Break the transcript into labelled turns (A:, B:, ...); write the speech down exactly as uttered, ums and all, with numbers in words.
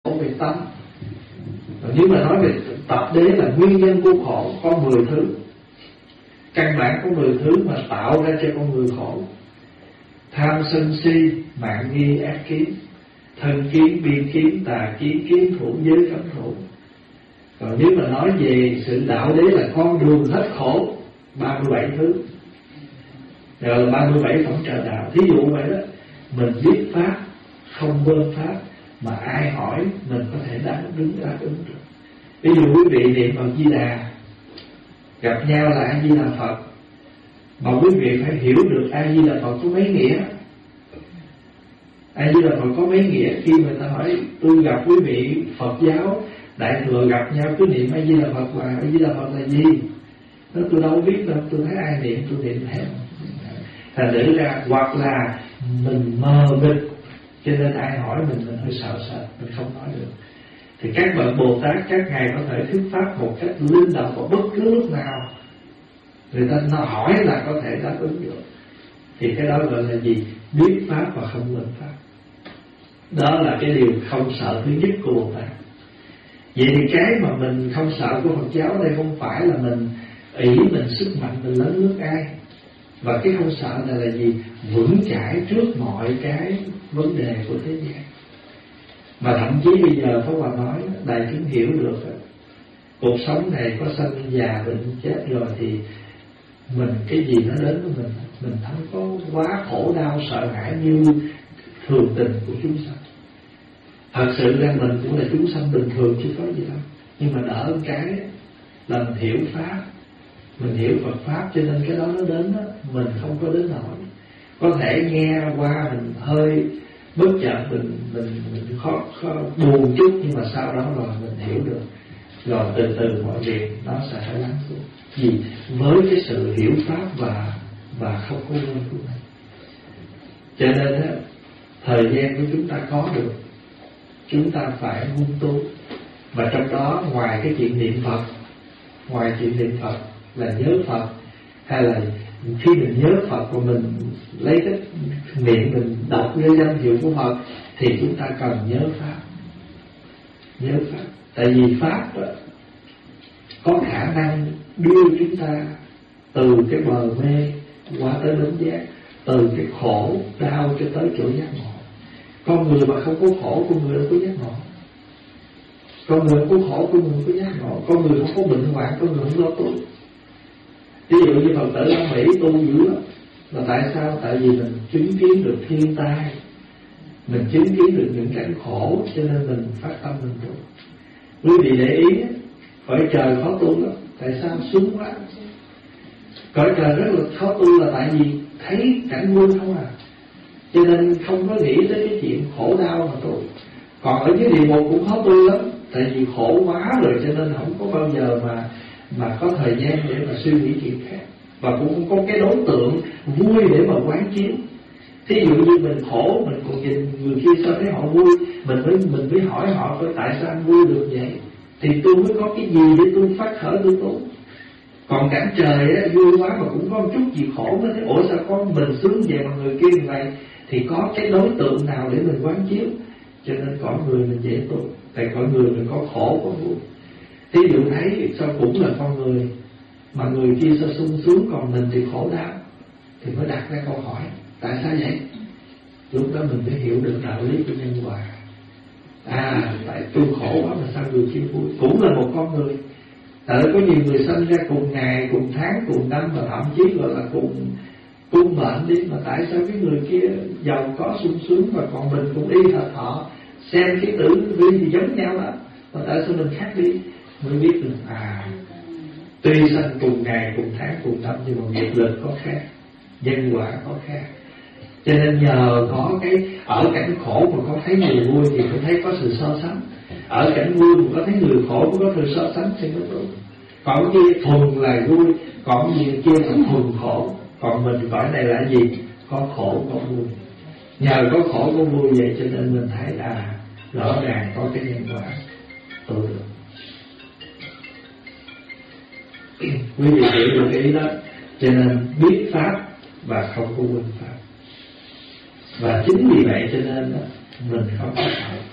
A: về tâm. Và nếu mà nói về tập đế là nguyên nhân của khổ, có mười thứ. Căn bản có mười thứ mà tạo ra cho con người khổ: tham sân si, mạng nghi ác kiến, thân kiến, biên kiến, tà kiến, kiến thủ, giới cấm thủ. Còn nếu mà nói về sự đạo đế là con đường hết khổ, ba mươi bảy thứ, rồi là ba mươi bảy phẩm trợ đạo. Thí dụ vậy đó, mình biết pháp, không quên pháp, mà ai hỏi mình có thể đáp ứng đáp ứng được. Ví dụ quý vị niệm Phật Di Đà, gặp nhau là A Di Đà Phật, mà quý vị phải hiểu được A Di Đà Phật có mấy nghĩa. A Di Đà Phật có mấy nghĩa. Khi người ta hỏi tôi gặp quý vị Phật giáo Đại thừa gặp nhau cứ niệm A Di Đà Phật, và A Di Đà Phật là gì? Nó tôi đâu biết đâu, tôi thấy ai niệm tôi niệm theo. Thành thử ra hoặc là mình mờ mịt, cho nên ai hỏi mình mình hơi sợ sợ, mình không nói được. Thì các bậc Bồ Tát các ngài có thể thuyết pháp một cách linh động vào bất cứ lúc nào người ta nó hỏi là có thể đáp ứng được. Thì cái đó gọi là gì? Biết pháp và không quên pháp. Đó là cái điều không sợ thứ nhất của Bồ Tát. Vậy thì cái mà mình không sợ của Phật giáo đây không phải là mình ỷ mình sức mạnh mình lớn nước ai, và cái không sợ này là gì? Vững chãi trước mọi cái vấn đề của thế gian. Mà thậm chí bây giờ Pháp Hòa nói đại chúng hiểu được cuộc sống này có sanh già bệnh chết rồi thì mình cái gì nó đến với mình, mình không có quá khổ đau sợ hãi như thường tình của chúng sanh. Thật sự ra mình cũng là chúng sanh bình thường chứ có gì đâu, nhưng mà đỡ một cái là mình hiểu pháp, mình hiểu Phật pháp, cho nên cái đó nó đến đó, mình không có đến nổi. Có thể nghe qua mình hơi bất chợt mình mình, mình khó, khó buồn chút, nhưng mà sau đó rồi mình hiểu được, rồi từ từ mọi việc nó sẽ phải lắng xuống. Vì với cái sự hiểu pháp và và không có quên của mình, cho nên á, thời gian của chúng ta có được, chúng ta phải ngung tu. Và trong đó ngoài cái chuyện niệm Phật, ngoài chuyện niệm Phật là nhớ Phật, hay là khi mình nhớ Phật và mình lấy cái miệng mình đọc lên danh hiệu của Phật, thì chúng ta cần nhớ pháp. Nhớ pháp, tại vì pháp đó, có khả năng đưa chúng ta từ cái bờ mê qua tới đốn giác, từ cái khổ đau cho tới chỗ giác ngộ. Con người mà không có khổ, con người đâu có giác ngộ. Con người không có khổ, con người không có giác ngộ. Con người không có bệnh hoạn, con người không lo tu. Ví dụ như Phật tử ở Mỹ tu dữ lắm, là tại sao? Tại vì mình chứng kiến được thiên tai, mình chứng kiến được những cảnh khổ, cho nên mình phát tâm mình tu. Quý vị để ý, cõi trời khó tu lắm. Tại sao? Xuống quá. Cõi trời rất là khó tu là tại vì thấy cảnh vui không à, cho nên không có nghĩ tới cái chuyện khổ đau mà tu. Còn ở dưới địa ngục cũng khó tu lắm, tại vì khổ quá rồi, cho nên không có bao giờ mà mà có thời gian để mà suy nghĩ chuyện khác, và cũng không có cái đối tượng vui để mà quán chiếu. Thí dụ như mình khổ, mình còn nhìn người kia sao thấy họ vui, mình mới mình mới hỏi họ coi tại sao anh vui được vậy, thì tôi mới có cái gì để tôi phát khởi tôi tu. Còn cảnh trời á, vui quá mà cũng có một chút gì khổ, mới thấy ủa sao con mình sướng vậy mà người kia như vậy, thì có cái đối tượng nào để mình quán chiếu. Cho nên cõi người mình dễ tu, tại cõi người mình có khổ có vui. Thí dụ thấy sao cũng là con người, mà người kia sao sung sướng còn mình thì khổ đau, thì mới đặt ra câu hỏi tại sao vậy. Lúc đó mình mới hiểu được đạo lý của nhân quả. À, tại tôi khổ quá mà sao người kia vui, cũng là một con người. Tại có nhiều người sinh ra cùng ngày, cùng tháng, cùng năm, và thậm chí gọi là cùng cung mệnh đi, mà tại sao cái người kia giàu có sung sướng và còn mình cũng y thật thọ, xem cái tử vi thì giống nhau đó, mà tại sao mình khác đi, mới biết được à, tuy sinh cùng ngày, cùng tháng, cùng năm, nhưng mà nghiệp lực có khác, nhân quả có khác. Cho nên nhờ có cái ở cảnh khổ mà có thấy người vui thì mới thấy có sự so sánh, ở cảnh vui mà có thấy người khổ cũng có sự so sánh thì mới đúng. Còn kia thuần là vui, còn gì kia là thuần khổ. Còn mình cõi này là gì? Có khổ có vui. Nhờ có khổ có vui vậy cho nên mình thấy à, rõ ràng có cái nhân quả tu được. Quý vị hiểu được ý đó, cho nên biết pháp và không có quên pháp. Và chính vì vậy cho nên mình không có